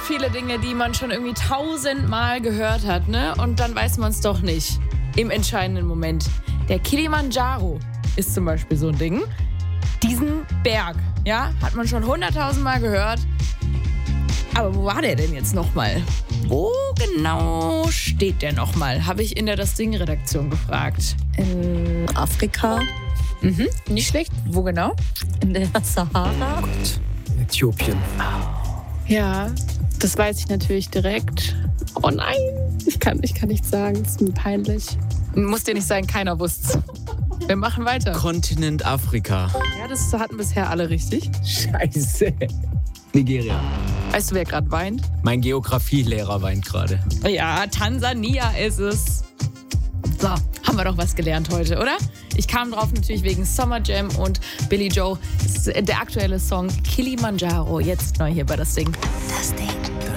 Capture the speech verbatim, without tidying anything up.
viele Dinge, die man schon irgendwie tausendmal gehört hat, ne? Und dann weiß man es doch nicht im entscheidenden Moment. Der Kilimanjaro ist zum Beispiel so ein Ding. Diesen Berg, ja, hat man schon hunderttausendmal gehört. Aber wo war der denn jetzt nochmal? Wo genau steht der nochmal? Habe ich in der Das Ding-Redaktion gefragt. In Afrika. Mhm, nicht schlecht. Wo genau? In der Sahara. In Äthiopien. Ja, das weiß ich natürlich direkt. Oh nein, ich kann, ich kann nichts sagen, es ist mir peinlich. Muss dir nicht sagen, keiner wusste's. Wir machen weiter. Kontinent Afrika. Ja, das hatten bisher alle richtig. Scheiße. Nigeria. Weißt du, wer gerade weint? Mein Geografielehrer weint gerade. Ja, Tansania ist es. So, haben wir doch was gelernt heute, oder? Ich kam drauf natürlich wegen Summer Jam und Billy Joe. Das ist der aktuelle Song Kilimanjaro. Jetzt neu hier bei Das Ding. Das Ding.